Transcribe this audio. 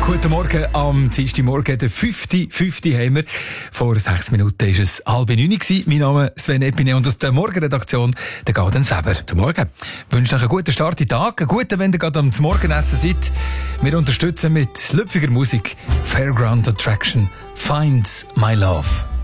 Guten Morgen am Dienstagmorgen, den 5.5. haben wir. Vor 6 Minuten war es 8:30. Mein Name ist Sven Epine und aus der Morgenredaktion der Gaudenz Weber. Guten Morgen. Ich wünsche euch einen guten Start in den Tag, einen guten, wenn ihr gerade am Morgenessen seid. Wir unterstützen mit lüpfiger Musik Fairground Attraction Find My Love.